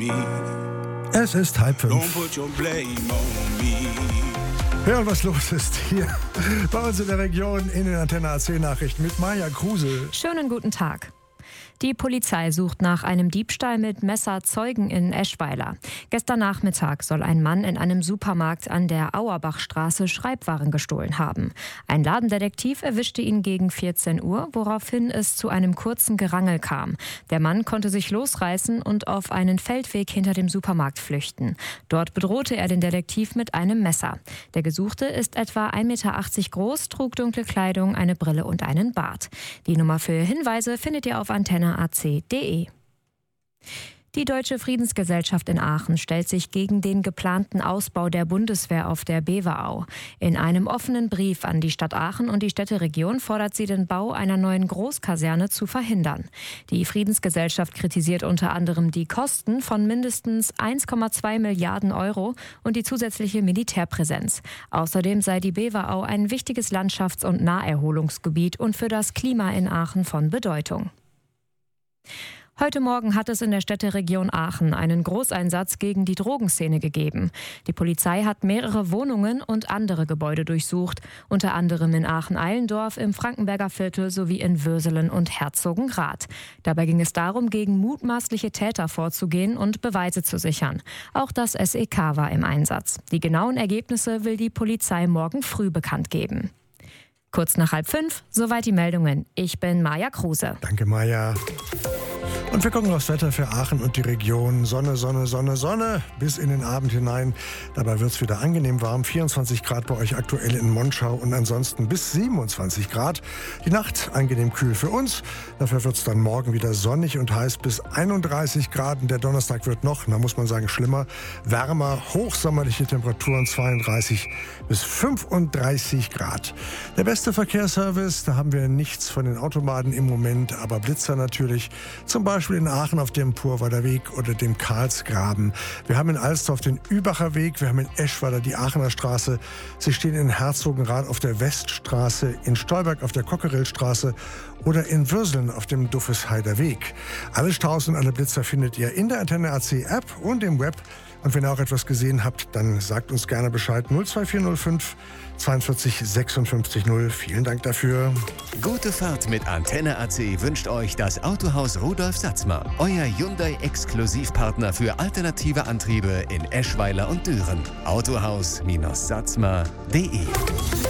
Es ist 4:30. Hören, was los ist hier bei uns in der Region in den Antenne AC Nachrichten mit Maja Kruse. Schönen guten Tag. Die Polizei sucht nach einem Diebstahl mit Messer Zeugen in Eschweiler. Gestern Nachmittag soll ein Mann in einem Supermarkt an der Auerbachstraße Schreibwaren gestohlen haben. Ein Ladendetektiv erwischte ihn gegen 14 Uhr, woraufhin es zu einem kurzen Gerangel kam. Der Mann konnte sich losreißen und auf einen Feldweg hinter dem Supermarkt flüchten. Dort bedrohte er den Detektiv mit einem Messer. Der Gesuchte ist etwa 1,80 Meter groß, trug dunkle Kleidung, eine Brille und einen Bart. Die Nummer für Hinweise findet ihr auf antenneac.de. Die Deutsche Friedensgesellschaft in Aachen stellt sich gegen den geplanten Ausbau der Bundeswehr auf der Beverau. In einem offenen Brief an die Stadt Aachen und die Städteregion fordert sie, den Bau einer neuen Großkaserne zu verhindern. Die Friedensgesellschaft kritisiert unter anderem die Kosten von mindestens 1,2 Milliarden Euro und die zusätzliche Militärpräsenz. Außerdem sei die Beverau ein wichtiges Landschafts- und Naherholungsgebiet und für das Klima in Aachen von Bedeutung. Heute Morgen hat es in der Städteregion Aachen einen Großeinsatz gegen die Drogenszene gegeben. Die Polizei hat mehrere Wohnungen und andere Gebäude durchsucht, unter anderem in Aachen-Eilendorf, im Frankenberger Viertel sowie in Würselen und Herzogenrath. Dabei ging es darum, gegen mutmaßliche Täter vorzugehen und Beweise zu sichern. Auch das SEK war im Einsatz. Die genauen Ergebnisse will die Polizei morgen früh bekannt geben. Kurz nach 4:30, soweit die Meldungen. Ich bin Maja Kruse. Danke, Maja. Und wir gucken aufs Wetter für Aachen und die Region. Sonne, Sonne, Sonne, Sonne bis in den Abend hinein. Dabei wird es wieder angenehm warm. 24 Grad bei euch aktuell in Monschau und ansonsten bis 27 Grad. Die Nacht angenehm kühl für uns. Dafür wird es dann morgen wieder sonnig und heiß bis 31 Grad. Und der Donnerstag wird noch, da muss man sagen, schlimmer, wärmer. Hochsommerliche Temperaturen 32 bis 35 Grad. Der beste Verkehrsservice, da haben wir nichts von den Autobahnen im Moment, aber Blitzer natürlich. Zum Beispiel in Aachen auf dem Purwalder Weg oder dem Karlsgraben. Wir haben in Alsdorf den Übacher Weg, wir haben in Eschweiler die Aachener Straße. Sie stehen in Herzogenrath auf der Weststraße, in Stolberg auf der Cockerillstraße oder in Würselen auf dem Duffesheider Weg. Alle Staus und alle Blitzer findet ihr in der Antenne AC App und im Web. Und wenn ihr auch etwas gesehen habt, dann sagt uns gerne Bescheid. 02405 42 56 0. Vielen Dank dafür. Gute Fahrt mit Antenne AC wünscht euch das Autohaus Rudolf Satzmer. Euer Hyundai-Exklusivpartner für alternative Antriebe in Eschweiler und Düren. Autohaus-satzmer.de